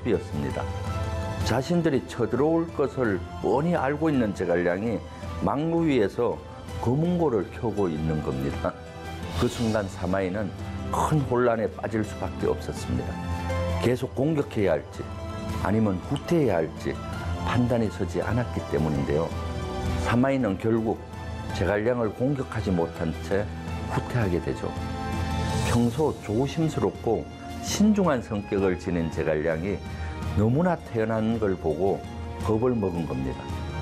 모습이었습니다. 자신들이 쳐들어올 것을 뻔히 알고 있는 제갈량이 막루 위에서 검은고를 켜고 있는 겁니다. 그 순간 사마이는 큰 혼란에 빠질 수밖에 없었습니다. 계속 공격해야 할지 아니면 후퇴해야 할지 판단이 서지 않았기 때문인데요. 사마이는 결국 제갈량을 공격하지 못한 채 후퇴하게 되죠. 평소 조심스럽고 신중한 성격을 지닌 제갈량이 너무나 태어난 걸 보고 겁을 먹은 겁니다.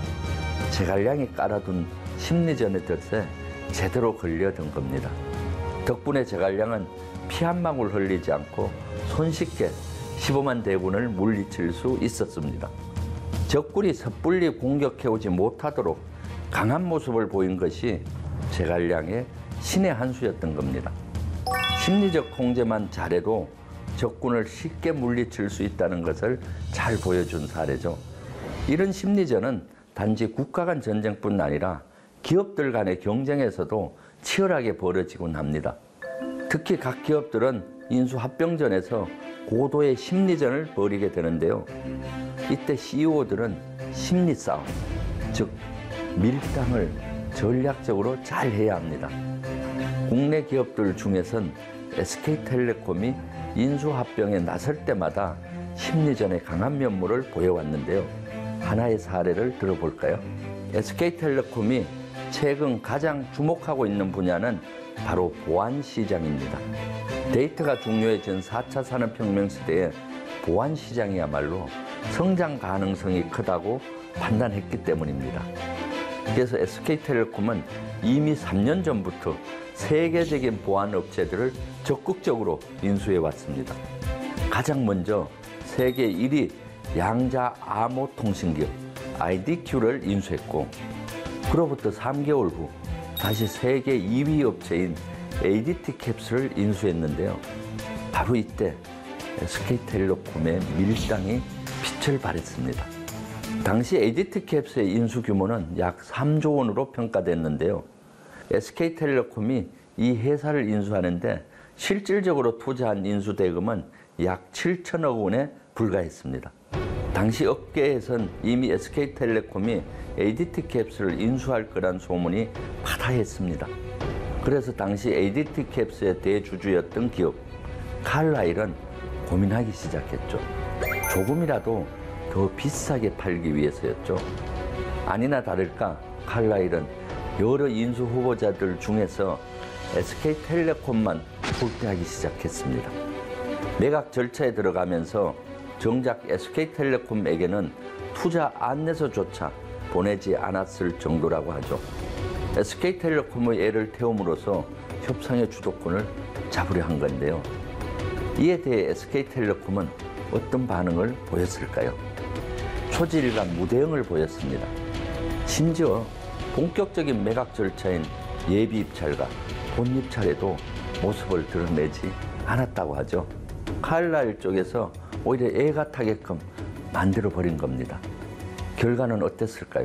제갈량이 깔아둔 심리전의 덫에 제대로 걸려든 겁니다. 덕분에 제갈량은 피 한 방울 흘리지 않고 손쉽게 15만 대군을 물리칠 수 있었습니다. 적군이 섣불리 공격해오지 못하도록 강한 모습을 보인 것이 제갈량의 신의 한 수였던 겁니다. 심리적 통제만 잘해도 적군을 쉽게 물리칠 수 있다는 것을 잘 보여준 사례죠. 이런 심리전은 단지 국가 간 전쟁뿐 아니라 기업들 간의 경쟁에서도 치열하게 벌어지곤 합니다. 특히 각 기업들은 인수합병전에서 고도의 심리전을 벌이게 되는데요. 이때 CEO들은 심리 싸움, 즉 밀당을 전략적으로 잘 해야 합니다. 국내 기업들 중에선 SK텔레콤이 인수합병에 나설 때마다 심리전의 강한 면모를 보여왔는데요. 하나의 사례를 들어볼까요? SK텔레콤이 최근 가장 주목하고 있는 분야는 바로 보안시장입니다. 데이터가 중요해진 4차 산업혁명 시대에 보안시장이야말로 성장 가능성이 크다고 판단했기 때문입니다. 그래서 SK텔레콤은 이미 3년 전부터 세계적인 보안 업체들을 적극적으로 인수해 왔습니다. 가장 먼저 세계 1위 양자 암호 통신기업 IDQ를 인수했고, 그로부터 3개월 후 다시 세계 2위 업체인 ADT캡스를 인수했는데요. 바로 이때 SK텔레콤의 밀당이 빛을 발했습니다. 당시 ADT캡스의 인수 규모는 약 3조 원으로 평가됐는데요. SK텔레콤이 이 회사를 인수하는데 실질적으로 투자한 인수 대금은 약 7천억 원에 불과했습니다. 당시 업계에선 이미 SK텔레콤이 ADT캡스를 인수할 거란 소문이 파다했습니다. 그래서 당시 ADT캡스의 대주주였던 기업 칼라일은 고민하기 시작했죠. 조금이라도 더 비싸게 팔기 위해서였죠. 아니나 다를까 칼라일은 여러 인수 후보자들 중에서 SK텔레콤만 후퇴하기 시작했습니다. 매각 절차에 들어가면서 정작 SK텔레콤에게는 투자 안내서조차 보내지 않았을 정도라고 하죠. SK텔레콤의 애를 태움으로써 협상의 주도권을 잡으려 한 건데요. 이에 대해 SK텔레콤은 어떤 반응을 보였을까요? 초지일간 무대응을 보였습니다. 심지어 본격적인 매각 절차인 예비 입찰과 본 입찰에도 모습을 드러내지 않았다고 하죠. 칼라일 쪽에서 오히려 애가 타게끔 만들어버린 겁니다. 결과는 어땠을까요?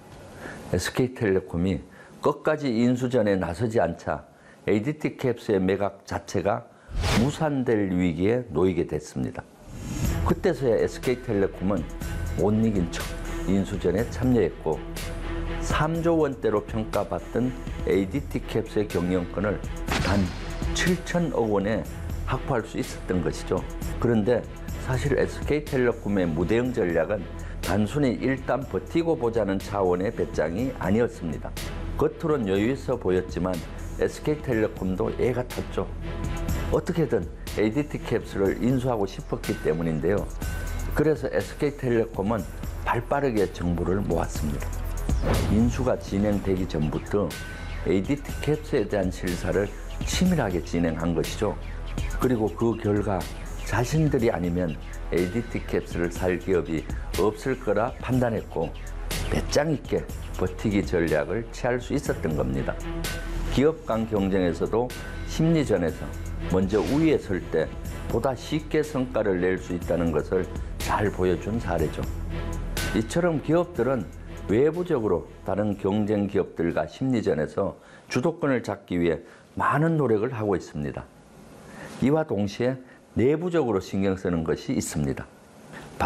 SK텔레콤이 끝까지 인수전에 나서지 않자 ADT캡스의 매각 자체가 무산될 위기에 놓이게 됐습니다. 그때서야 SK텔레콤은 못 이긴 척 인수전에 참여했고 3조 원대로 평가받던 ADT캡스의 경영권을 단 7천억 원에 확보할 수 있었던 것이죠. 그런데 사실 SK텔레콤의 무대응 전략은 단순히 일단 버티고 보자는 차원의 배짱이 아니었습니다. 겉으론 여유 있어 보였지만 SK텔레콤도 애가 탔죠. 어떻게든 ADT캡스를 인수하고 싶었기 때문인데요. 그래서 SK텔레콤은 발빠르게 정보를 모았습니다. 인수가 진행되기 전부터 ADT캡스에 대한 실사를 치밀하게 진행한 것이죠. 그리고 그 결과 자신들이 아니면 ADT캡스를 살 기업이 없을 거라 판단했고 배짱 있게 버티기 전략을 취할 수 있었던 겁니다. 기업 간 경쟁에서도 심리전에서 먼저 우위에 설 때 보다 쉽게 성과를 낼 수 있다는 것을 잘 보여준 사례죠. 이처럼 기업들은 외부적으로 다른 경쟁 기업들과 심리전에서 주도권을 잡기 위해 많은 노력을 하고 있습니다. 이와 동시에 내부적으로 신경 쓰는 것이 있습니다.